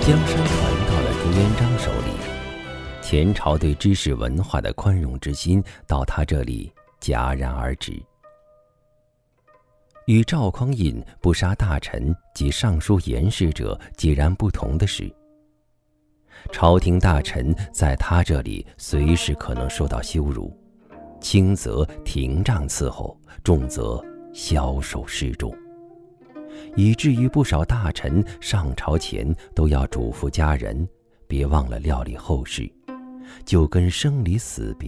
江山传到了朱元璋手里，前朝对知识文化的宽容之心到他这里戛然而止。与赵匡胤不杀大臣及尚书言事者截然不同的是，朝廷大臣在他这里随时可能受到羞辱，轻则廷杖伺候，重则枭首示众，以至于不少大臣上朝前都要嘱咐家人别忘了料理后事，就跟生离死别